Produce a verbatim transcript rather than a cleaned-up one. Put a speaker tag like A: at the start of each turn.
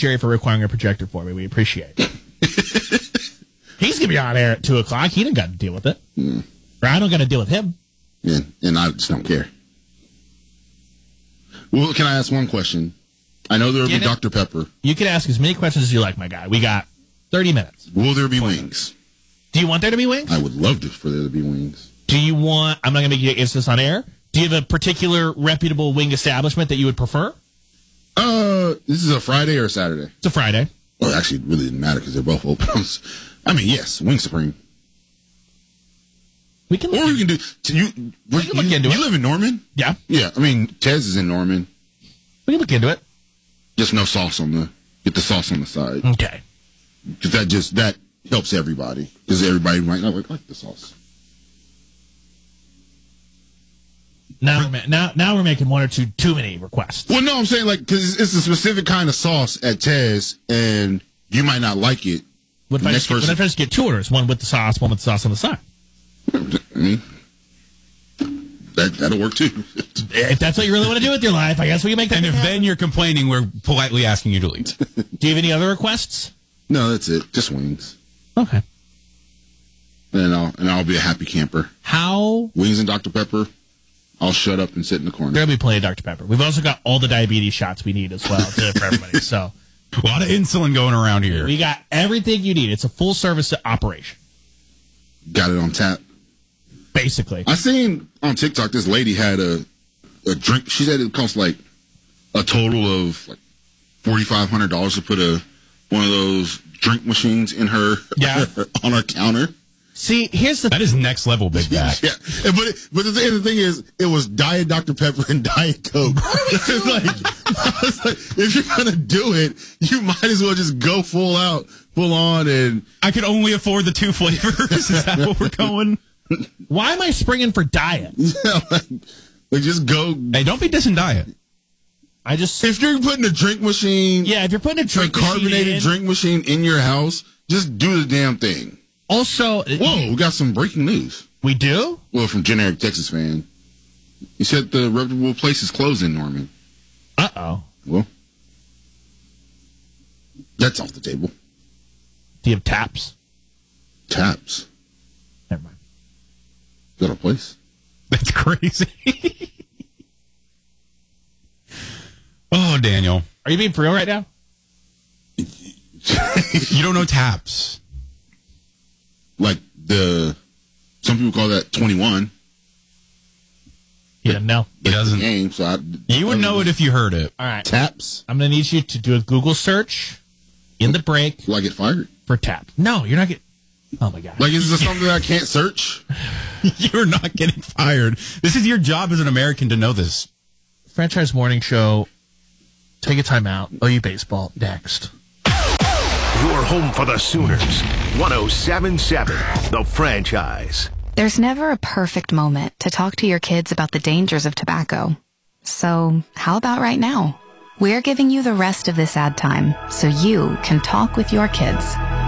A: Jerry for requiring a projector for me. We appreciate it. He's going to be on air at two o'clock. He didn't got to deal with it. Mm. Or I don't got to deal with him.
B: Yeah, and I just don't care. Well, can I ask one question? I know there will be Doctor Pepper.
A: You can ask as many questions as you like, my guy. We got thirty minutes.
B: Will there be wings?
A: Do you want there to be wings?
B: I would love to, for there to be wings.
A: Do you want, I'm not going to make you answer this on air. Do you have a particular reputable wing establishment that you would prefer?
B: Uh, this is a Friday or a Saturday?
A: It's a Friday.
B: Well, actually, it really didn't matter because they're both open. I mean, yes, Wing Supreme.
A: We can.
B: Or we can do. You,
A: we can look
B: you,
A: into
B: you
A: it.
B: live in Norman?
A: Yeah.
B: Yeah. I mean, Tez is in Norman.
A: We can look into it.
B: Just no sauce on the. Get the sauce on the side.
A: Okay.
B: Because that just that helps everybody. Because everybody might not like, like the sauce.
A: Now, we're, now, now we're making one or two too many requests.
B: Well, no, I'm saying like because it's a specific kind of sauce at Tez, and you might not like it.
A: What if, I just, what if I just get two orders? One with the sauce, one with the sauce on the side.
B: I mean, that that'll work too.
A: If that's what you really want to do with your life, I guess we can make that.
C: And if
A: happen.
C: then you're complaining, we're politely asking you to leave.
A: Do you have any other requests?
B: No, that's it. Just wings.
A: Okay.
B: And I'll and I'll be a happy camper.
A: How?
B: Wings and Doctor Pepper. I'll shut up and sit in the corner.
A: There'll be plenty of Doctor Pepper. We've also got all the diabetes shots we need as well to, for everybody. So
C: a lot of insulin going around here.
A: We got everything you need. It's a full service operation.
B: Got it on tap.
A: Basically.
B: I seen on TikTok this lady had a a drink. She said it cost like a total of like forty five hundred dollars to put a one of those drink machines in her
A: yeah.
B: on her counter.
A: See, here's the
C: that is next level Big Back.
B: Yeah, but it, but the thing, the thing is, it was Diet Doctor Pepper and Diet Coke. It's like, I was like, if you're gonna do it, you might as well just go full out, full on, and
C: I could only afford the two flavors. Is that what we're going?
A: Why am I springing for Diet?
B: Yeah, like, like just go.
C: Hey, don't be dissing Diet.
A: I just
B: if you're putting a drink machine,
A: yeah, if you're putting a drink
B: a carbonated
A: in,
B: drink machine in your house, just do the damn thing.
A: Also,
B: whoa, we got some breaking news.
A: We do?
B: Well, from Generic Texas Fan. He said the reputable place is closed in Norman.
A: Uh-oh.
B: Well, that's off the table.
A: Do you have taps?
B: Taps?
A: Never mind.
B: Is that a place?
C: That's crazy. Oh, Daniel.
A: Are you being for real right now?
C: You don't know taps.
B: Like the, some people call that twenty-one.
A: Yeah, no.
C: He doesn't.
B: Game, so I,
C: you would know it if you heard it.
A: All right.
B: Taps?
A: I'm going to need you to do a Google search in the break.
B: Will I get fired?
A: For tap. No, you're not getting. Oh, my God.
B: Like, is this something that I can't search?
C: You're not getting fired. This is your job as an American to know this.
A: Franchise Morning Show. Take a time out. O U Baseball. Next.
D: You're home for the Sooners. one oh seven point seven, The Franchise.
E: There's never a perfect moment to talk to your kids about the dangers of tobacco. So how about right now? We're giving you the rest of this ad time so you can talk with your kids.